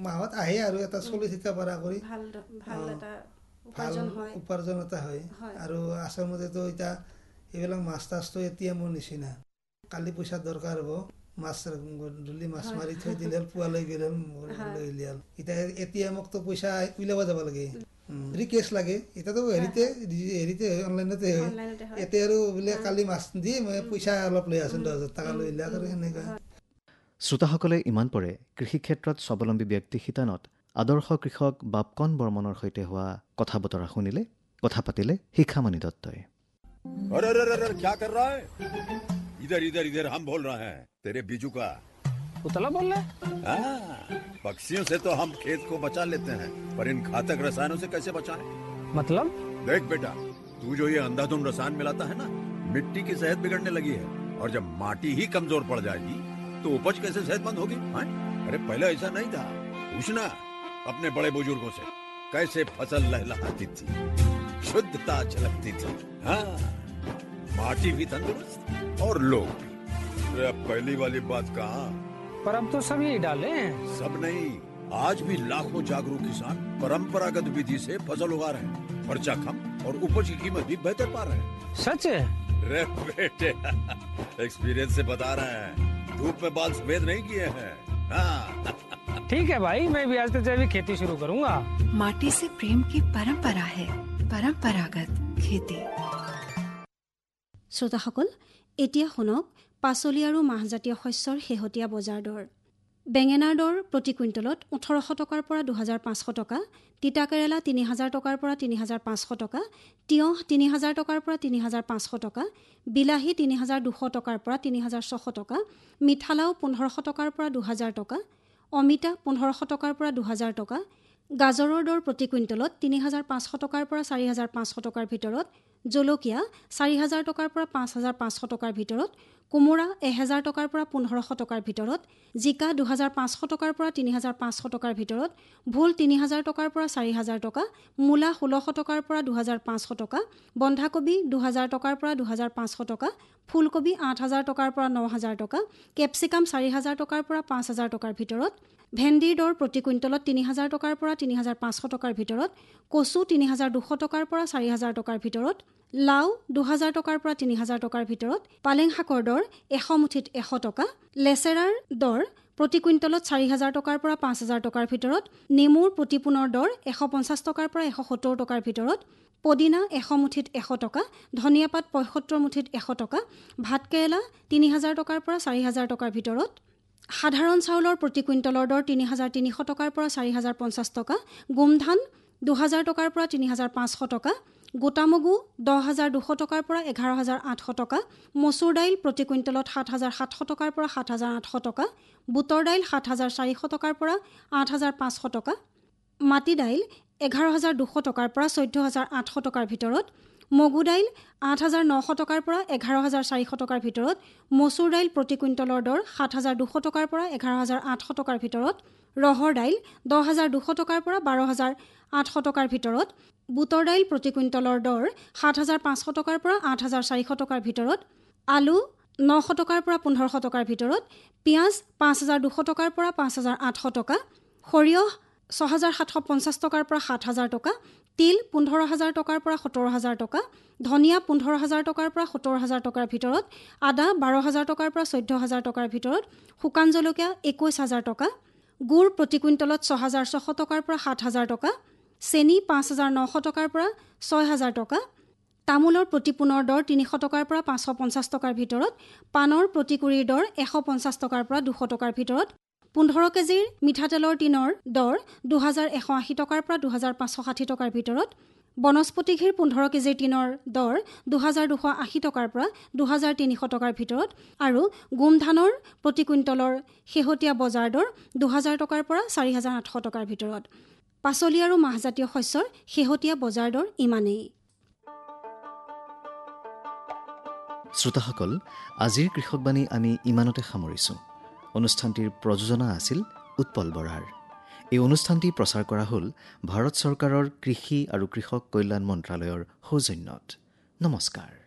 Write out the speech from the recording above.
মাহত আহে আৰু এটা চলি থকা পৰা কৰি ভাল উপাৰ্জন এটা হয়। আৰু আচলমতেতো এতিয়া এইবিলাক মাছ তাছটো এতিয়া মোৰ নিচিনা কালি পইচা দৰকাৰ হ'ব, মাছ গধূলি মাছ মাৰি থৈ দিলে পুৱা লৈ গ'লে লৈ উলিয়াল। এতিয়া ATM-তো পইচা উলিয়াব যাব লাগে, কেছ লাগে। এতিয়াতো হেৰিতে অনলাইনতে হয়। এতিয়া আৰু বোলে কালি মাছ দি মই পইচা অলপ লৈ আছোঁ 10,000 টকা লৈ উলিয়াক আৰু সেনেকুৱা। শ্ৰোতাসকলে ইমান পৰে কৃষি ক্ষেত্ৰত স্বাৱলম্বী ব্যক্তি শিতানত আদৰ্শ কৃষক বাপকন বৰ্মনৰ সৈতে হোৱা কথা বতৰা শুনিলে, কথা পাতিলে শিখামণি দত্তই। क्या कर रहा है? इधर इधर इधर हम बोल रहे हैं तेरे बीजू का उतला बोल रहा है? पक्षियों से तो हम खेत को बचा लेते हैं, पर इन घातक रसायनों से कैसे बचाएं? मतलब? देख बेटा, तू जो ये अंधाधुंध रसायन मिलाता है ना, मिट्टी की सेहत बिगड़ने लगी है। और जब माटी ही कमजोर पड़ जाएगी तो उपज कैसे सेहतमंद होगी? अरे पहले ऐसा नहीं था। पूछना अपने बड़े बुजुर्गों से, कैसे फसल लहलहाती थी, शुद्धता झलकती थी। हाँ, माटी भी तंदुरुस्त और लोग भी। अब पहली वाली बात कहाँ? पर अब तो सब यही डाले हैं। सब नहीं, आज भी लाखों जागरूक किसान परंपरागत विधि से फसल उगा रहे हैं। खर्चा कम और उपज की कीमत भी बेहतर पा रहे हैं। सच है? रे बेटे, एक्सपीरियंस से बता रहे हैं, धूप में बाल सफेद नहीं किए हैं। हाँ। ठीक है भाई, मैं भी आज से जैविक खेती शुरू करूंगा। माटी से प्रेम की परंपरा है परंपरागत खेती। শ্ৰোতাসকল, এতিয়া শুনক পাচলি আৰু মাহজাতীয় শস্যৰ শেহতীয়া বজাৰ দৰ। বেঙেনাৰ দৰ প্ৰতি কুইণ্টলত 1,800 টকাৰ পৰা 2,500 টকা, তিতা কেৰেলা 3,000 টকাৰ পৰা 3,500 টকা, তিয়ঁহ 3,000 টকাৰ পৰা 3,500 টকা, বিলাহী 3,200 টকাৰ পৰা 3,600 টকা, মিঠালাও 1,500 টকাৰ পৰা 2,000 টকা, অমিতা 1,500 টকাৰ পৰা 2,000 টকা, গাজৰৰ দৰ প্ৰতি কুইণ্টলত 3,500 টকাৰ পৰা 4,500 টকাৰ ভিতৰত, জলকীয়া 4,000 টকাৰ পৰা 5,500 টকাৰ ভিতৰত, কোমোৰা 1,000 টকাৰ পৰা 1,500 টকাৰ ভিতৰত, জিকা 2,500 টকাৰ পৰা 3,500 টকাৰ ভিতৰত, ভোল 3,000 টকাৰ পৰা 4,000 টকা, মূলা 1,600 টকাৰ পৰা 2,500 টকা, বন্ধাকবি 2,000 টকাৰ পৰা 2,500 টকা, ফুলকবি 8,000 টকাৰ পৰা 9,000 টকা, কেপচিকাম 4,000 টকাৰ পৰা 5,000 টকাৰ ভিতৰত, ভেন্দিৰ দৰ প্ৰতি কুইণ্টলত 3,000 টকাৰ পৰা 3,500 টকাৰ ভিতৰত, কচু 3,200 টকাৰ পৰা 4,000 টকাৰ ভিতৰত, লাও 2,000 টকাৰ পৰা 3,000 টকাৰ ভিতৰত, পালেং শাকৰ দৰ 100 মুঠিত 100 টকা, লেচেৰাৰ দৰ প্ৰতি কুইণ্টলত 4,000 টকাৰ পৰা 5,000 টকাৰ ভিতৰত, নেমুৰ প্ৰতি পোনৰ দৰ 150 টকাৰ পৰা 170 টকাৰ ভিতৰত, পদিনা 100 মুঠিত 100 টকা, ধনিয়া পাত 75 মুঠিত 100 টকা, ভাতকেৰেলা 3,000 টকাৰ পৰা 4,000 টকাৰ ভিতৰত, সাধাৰণ চাউলৰ প্ৰতি কুইণ্টলৰ দৰ 3,300 টকাৰ পৰা 4,050 টকা, গোমধান 2,000 টকাৰ পৰা 3,500 টকা, গোটা মগু 10,200 টকাৰ পৰা 11,800 টকা, মচুৰ দাইল প্ৰতি কুইণ্টলত 7,700 টকাৰ পৰা 7,800 টকা, বুটৰ দাইল 7,400 টকাৰ পৰা 8,500 টকা, মাটি দাইল 11,200 টকাৰ পৰা 14,800 টকাৰ ভিতৰত, মগু দাইল 8,900 টকাৰ পৰা 11,400 টকাৰ ভিতৰত, মচুৰ দাইল প্ৰতি কুইণ্টলৰ দৰ 7,200 টকাৰ পৰা 11,800 টকাৰ ভিতৰত, ৰহৰ দাইল 10,200 টকাৰ পৰা 12,800 টকাৰ ভিতৰত, বুটৰ দাইল প্ৰতি কুইণ্টলৰ দৰ 7,500 টকাৰ পৰা 8,400 টকাৰ ভিতৰত, আলু 900 টকাৰ পৰা 1,500 টকাৰ ভিতৰত, পিঁয়াজ 5,200 টকাৰ পৰা 5,800 টকা, সৰিয়হ 6,750 টকাৰ পৰা 7,000 টকা, তিল 15,000 টকাৰ পৰা 17,000 টকা, ধনিয়া 15,000 টকাৰ পৰা 17,000 টকাৰ ভিতৰত, আদা 12,000 টকাৰ পৰা 14,000 টকাৰ ভিতৰত, শুকান জলকীয়া 21,000 টকা, গুড় প্ৰতি কুইণ্টলত 6,600 টকাৰ পৰা 7,000 টকা, চেনি 5,900 টকাৰ পৰা 6,000 টকা, তামোলৰ প্ৰতি পোনৰ দৰ 300 টকাৰ পৰা 550 টকাৰ ভিতৰত, পাণৰ প্ৰতি কুৰিৰ দৰ 150 টকাৰ পৰা 200 টকাৰ ভিতৰত, 15 কেজিৰ মিঠাতেলৰ টিনৰ দৰ 2,180 টকাৰ পৰা 2,560 টকাৰ ভিতৰত, বনস্পতি ঘিৰ 15 কেজিৰ টিনৰ দৰ 2,280 টকাৰ পৰা 2,300 টকাৰ ভিতৰত আৰু গোমধানৰ প্ৰতি কুইণ্টলৰ শেহতীয়া বজাৰ দৰ 2,000 টকাৰ পৰা 4,800 টকাৰ ভিতৰত। পাচলি আৰু মাহজাতীয় শস্যৰ শেহতীয়া বজাৰ দৰ ইমানেই। শ্ৰোতাসকল, আজিৰ কৃষকবাণী আমি ইমানতে সামৰিছোঁ। অনুষ্ঠানটিৰ প্ৰযোজনা আছিল উৎপল বৰাৰ। এই অনুষ্ঠানটি প্ৰচাৰ কৰা হ'ল ভাৰত চৰকাৰৰ কৃষি আৰু কৃষক কল্যাণ মন্ত্ৰালয়ৰ সৌজন্যত। নমস্কাৰ।